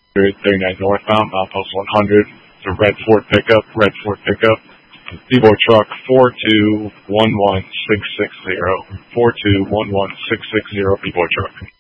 39 northbound, milepost 100. It's a red Ford pickup. Depot truck 4211660. 4211660 Depot truck.